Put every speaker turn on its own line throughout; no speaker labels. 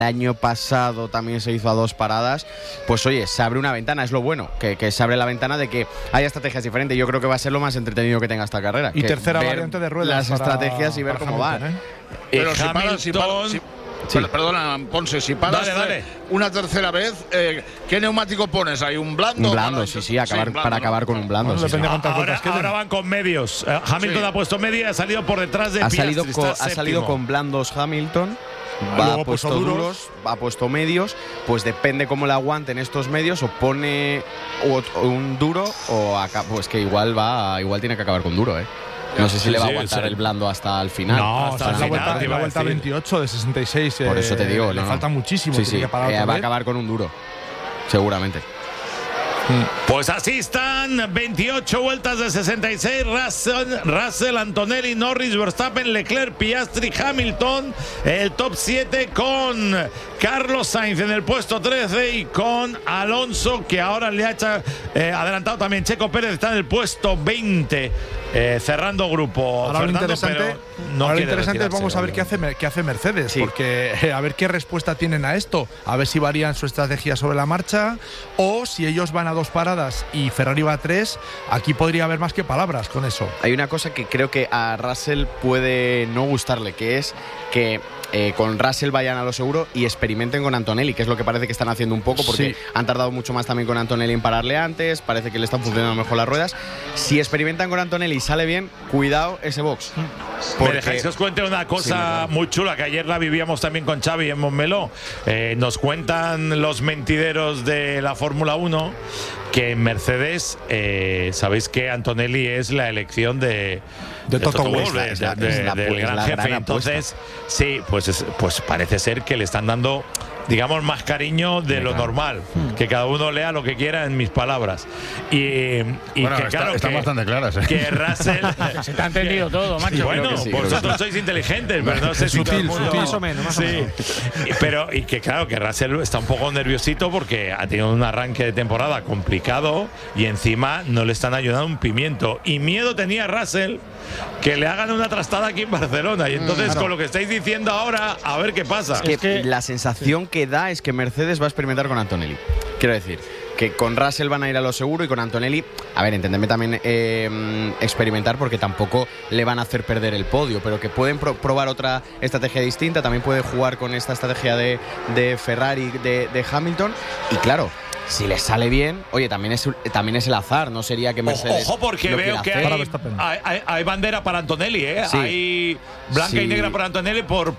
año pasado también se hizo a 2 paradas, pues oye, se abre una ventana, es lo bueno, que se abre la ventana de que haya estrategias diferentes. Yo creo que va a ser lo más entretenido que tenga esta carrera.
Y tercera variante de ruedas.
Las estrategias y ver cómo van.
Pero perdona, Ponce, si paras
dale.
una tercera vez, ¿qué neumático pones ahí? ¿Un blando?
Un blando, para acabar con un blando.
Bueno, depende de cuántas vueltas queden.
Ahora van con medios. Hamilton ha puesto media y ha salido por detrás de Piastri.
Ha salido con blandos Hamilton. Ha puesto duros, ha puesto medios, pues depende cómo le aguanten estos medios, o pone un duro o pues que igual tiene que acabar con duro, No sé si le va a aguantar el blando hasta el final.
No, hasta la vuelta 28 de 66.
Por eso te digo,
le falta muchísimo.
Sí. Va a acabar con un duro, seguramente.
Pues así están, 28 vueltas de 66, Russell, Antonelli, Norris, Verstappen, Leclerc, Piastri, Hamilton, el top 7 con Carlos Sainz en el puesto 13 y con Alonso, que ahora le ha adelantado también. Checo Pérez está en el puesto 20, cerrando grupo.
Ahora
Fernando,
lo interesante es vamos a ver qué hace Mercedes, porque a ver qué respuesta tienen a esto, a ver si varían su estrategia sobre la marcha, o si ellos van a 2 paradas y Ferrari va a 3, aquí podría haber más que palabras con eso.
Hay una cosa que creo que a Russell puede no gustarle, que es que con Russell vayan a lo seguro y experimenten con Antonelli, que es lo que parece que están haciendo un poco, porque han tardado mucho más también con Antonelli en pararle antes, parece que le están funcionando mejor las ruedas. Si experimentan con Antonelli y sale bien, cuidado ese box.
Me dejáis que os cuente una cosa muy chula, que ayer la vivíamos también con Xavi en Montmeló. Nos cuentan los mentideros de la Fórmula 1 que en Mercedes, sabéis que Antonelli es la elección de Toto Wolff, del gran jefe. Entonces, sí, pues parece ser que le están dando, digamos, más cariño de lo normal. Que cada uno lea lo que quiera en mis palabras. Y
bueno,
que claro,
están bastante claras.
Que Russell
se te ha entendido todo, macho.
Bueno, vosotros sois inteligentes, pero no sé si
sutil,
más o menos.
Pero y que claro, que Russell está un poco nerviosito porque ha tenido un arranque de temporada complicado y encima no le están ayudando un pimiento. Y miedo tenía Russell que le hagan una trastada aquí en Barcelona. Y entonces, con lo que estáis diciendo ahora, a ver qué pasa.
Es que la sensación que da es que Mercedes va a experimentar con Antonelli. Quiero decir, que con Russell van a ir a lo seguro y con Antonelli, a ver, entendedme también experimentar, porque tampoco le van a hacer perder el podio, pero que pueden probar otra estrategia distinta. También puede jugar con esta estrategia de Ferrari, de Hamilton. Y claro, si les sale bien, oye, también es el azar, no sería que Mercedes.
Ojo, porque veo que hay bandera para Antonelli,
Sí.
Hay blanca y negra para Antonelli por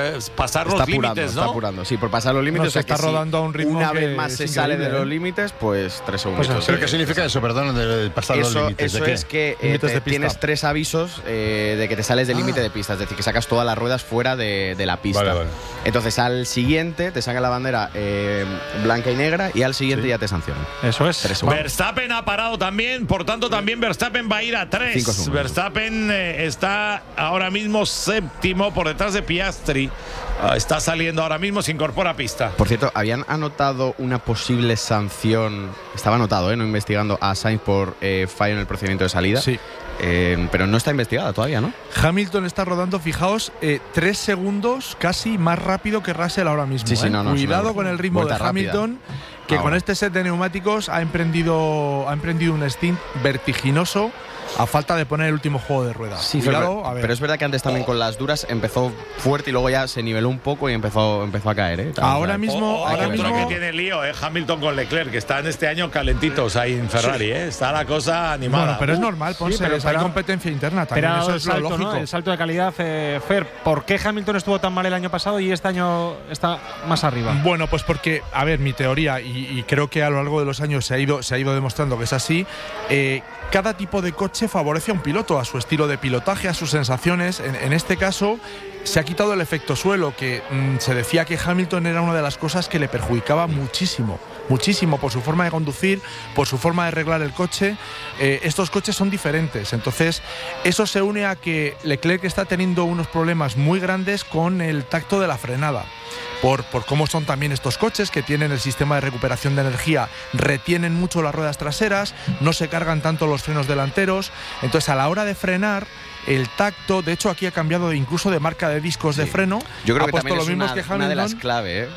pasar los límites, ¿no?
Está apurando, sí, por pasar los límites.
No, se está rodando a un ritmo
una
que
vez más se sale de los límites, pues 3 segundos.
¿Pero qué significa eso, perdón, de pasar los límites?
Eso es que tienes 3 avisos de que te sales del límite de pista, es decir, que sacas todas las ruedas fuera de la pista.
Vale.
Entonces al siguiente te saca la bandera blanca y negra, y al siguiente ya te sancionan.
Eso es.
Verstappen ha parado también, por tanto también Verstappen va a ir a 3. Verstappen está ahora mismo 7º por detrás de Piastri. Está saliendo ahora mismo, se incorpora a pista.
Por cierto, habían anotado una posible sanción, estaba anotado, no investigando, a Sainz por fallo en el procedimiento de salida.
Sí.
Pero no está investigada todavía, ¿no?
Hamilton está rodando, fijaos, 3 segundos casi más rápido que Russell ahora mismo. Cuidado con el ritmo de Hamilton, que con este set de neumáticos ha emprendido un stint vertiginoso a falta de poner el último juego de ruedas.
Sí,
cuidado,
pero es verdad que antes también con las duras empezó fuerte y luego ya se niveló un poco y empezó a caer.
Ahora mismo
que tiene lío, Hamilton con Leclerc, que están este año calentitos ahí en Ferrari, está la cosa animada.
Bueno, pero es normal, Ponce, hay competencia interna también,
pero
eso es lo lógico.
El salto de calidad, Fer, ¿por qué Hamilton estuvo tan mal el año pasado y este año está más arriba?
Bueno, pues porque, a ver, mi teoría, y creo que a lo largo de los años se ha ido demostrando que es así, cada tipo de coche favorece a un piloto, a su estilo de pilotaje, a sus sensaciones. En este caso se ha quitado el efecto suelo, que se decía que Hamilton era una de las cosas que le perjudicaba muchísimo muchísimo por su forma de conducir, por su forma de arreglar el coche. Estos coches son diferentes, entonces eso se une a que Leclerc está teniendo unos problemas muy grandes con el tacto de la frenada. Por cómo son también estos coches, que tienen el sistema de recuperación de energía, retienen mucho las ruedas traseras, no se cargan tanto los frenos delanteros, entonces a la hora de frenar el tacto, de hecho aquí ha cambiado incluso de marca de discos de freno.
Yo creo
que
también
lo
es
mismo
una,
que Hamilton,
una de las claves,